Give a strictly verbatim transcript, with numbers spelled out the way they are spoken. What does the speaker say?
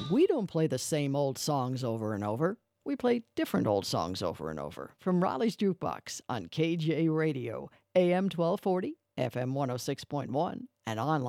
We don't play the same old songs over and over. We play different old songs over and over. From Raleigh's Jukebox on K J Radio, A M twelve forty, F M one oh six point one, and online.